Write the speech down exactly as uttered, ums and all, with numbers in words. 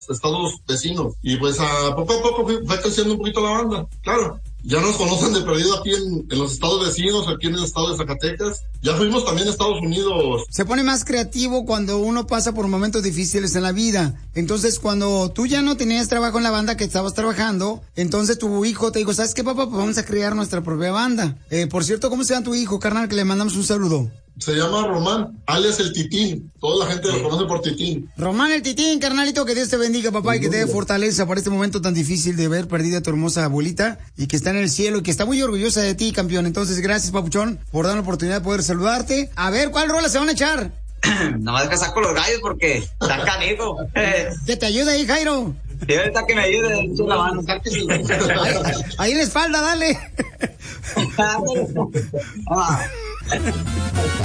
estados vecinos. Y pues a poco a poco fue, fue creciendo un poquito la banda, claro. Ya nos conocen de perdido aquí en, en los estados vecinos, aquí en el estado de Zacatecas. Ya fuimos también a Estados Unidos. Se pone más creativo cuando uno pasa por momentos difíciles en la vida. Entonces, cuando tú ya no tenías trabajo en la banda que estabas trabajando, entonces tu hijo te dijo, ¿sabes qué, papá? Pues vamos a crear nuestra propia banda. Eh, por cierto, ¿cómo se llama tu hijo, carnal? Que le mandamos un saludo. Se llama Román, alias el Titín. Toda la gente lo conoce por Titín. Román el Titín, carnalito, que Dios te bendiga, papá, y que te dé fortaleza para este momento tan difícil de ver perdida a tu hermosa abuelita y que está en el cielo y que está muy orgullosa de ti, campeón. Entonces, gracias, papuchón, por dar la oportunidad de poder saludarte. A ver, ¿cuál rola se van a echar? Nomás que saco los gallos porque están canijo. Que te ayude ahí, Jairo. Sí, ahorita que me ayude, echo la mano. Ahí, ahí en la espalda, dale.